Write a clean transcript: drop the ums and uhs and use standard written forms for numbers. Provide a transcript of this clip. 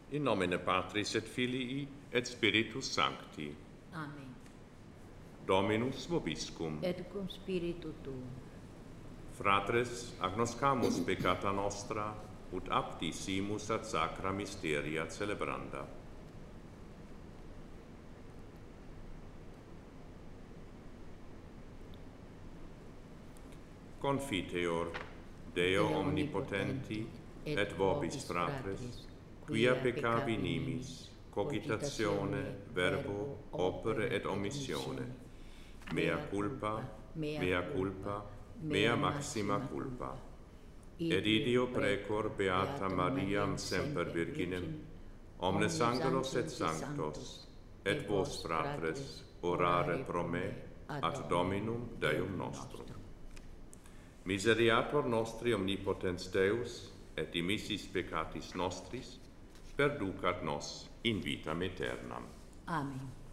In nomine Patris et Filii et Spiritus Sancti. Amen. Dominus vobiscum. Et cum spiritu tuum. Fratres, agnoscamus peccata nostra, ut apti simus ad sacra mysteria celebranda. Confiteor, Deo omnipotenti, et vobis fratres, quia peccavi nimis, cogitatione, verbo, opere et omissione, mea culpa, mea maxima culpa. Et ideo precor beata Mariam semper Virginem, omnes angelos et sanctos, et vos fratres, orare pro me, ad Dominum Deum nostrum. Miseriator nostri omnipotens Deus, et dimissis peccatis nostris, perducat nos in vitam aeternam. Amen.